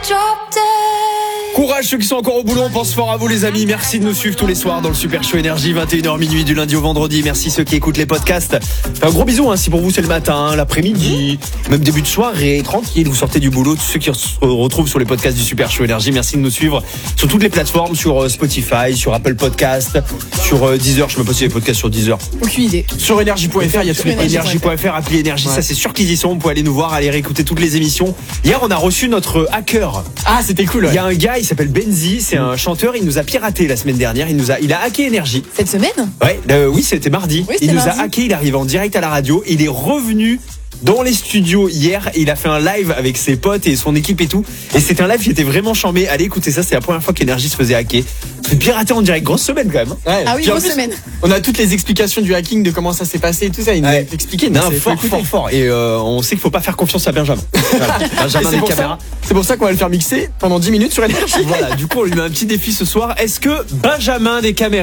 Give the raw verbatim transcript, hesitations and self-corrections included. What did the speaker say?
Courage ceux qui sont encore au boulot, on pense fort à vous les amis. Merci de nous suivre tous les soirs dans le Super Show Énergie, vingt et une heures minuit du lundi au vendredi. Merci ceux qui écoutent les podcasts. Un gros bisou hein, si pour vous c'est le matin, l'après-midi, même début de soirée, tranquille, vous sortez du boulot. Tous ceux qui se retrouvent sur les podcasts du Super Show Énergie, merci de nous suivre sur toutes les plateformes, sur Spotify, sur Apple Podcast, sur Deezer. Je me pose si les podcasts sur Deezer. Aucune idée. Sur énergie point f r, il y a tous les énergie point f r, appli Énergie, Ouais. ça c'est sûr qu'ils y sont. Vous pouvez aller nous voir, aller réécouter toutes les émissions. Hier, on a reçu notre hacker. Ah, c'était cool. Il Ouais. y a un gars, il s'appelle Benzi, c'est un chanteur, il nous a piraté la semaine dernière, il nous a, il a hacké Énergie. Cette semaine Ouais, euh, oui, c'était mardi. Oui, c'était il nous mardi. a hacké, il arrive en direct à la radio, il est revenu dans les studios hier, et il a fait un live avec ses potes et son équipe et tout. Et c'était un live qui était vraiment chambé. Allez écoutez ça, c'est la première fois qu'Énergie se faisait hacker. C'est piraté en direct, grosse semaine quand même. Ouais. Ah oui, Puis en grosse plus, semaine. On a toutes les explications du hacking, de comment ça s'est passé et tout ça. Il nous Ouais. a expliqué. donc Non, c'est- faut fort, écouter. fort, fort. Et euh, on sait qu'il faut pas faire confiance à Benjamin. Voilà. Et Benjamin c'est des pour ça- caméras. C'est pour ça qu'on va le faire mixer pendant dix minutes sur Énergie. Voilà, du coup on lui met un petit défi ce soir. Est-ce que Benjamin des caméras